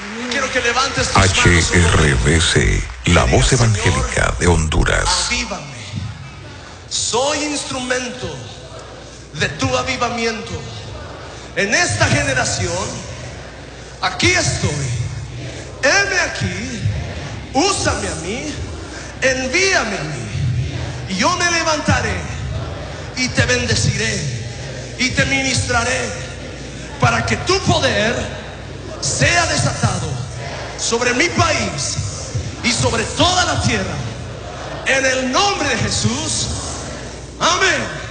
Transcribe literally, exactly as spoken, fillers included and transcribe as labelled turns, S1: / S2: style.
S1: Quiero que levantes tus manos.
S2: H R V C, la voz evangélica de Honduras.
S1: Avívame. Soy instrumento de tu avivamiento en esta generación. Aquí estoy. Heme aquí. Úsame a mí. Envíame a mí. Y yo me levantaré y te bendeciré y te ministraré para que tu poder sea desatado sobre mi país y sobre toda la tierra, en el nombre de Jesús. Amén.